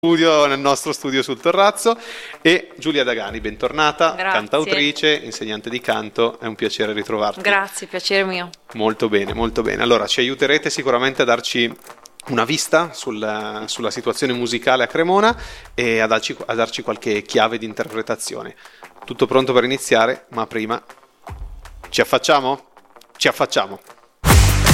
Nel nostro studio sul terrazzo, e Giulia Dagani, bentornata, Grazie. cantautrice, insegnante di canto, è un piacere ritrovarti. Grazie, piacere mio. Molto bene, molto bene. Allora, ci aiuterete sicuramente a darci una vista sulla situazione musicale a Cremona e a darci qualche chiave di interpretazione. Tutto pronto per iniziare, ma prima ci affacciamo? Ci affacciamo!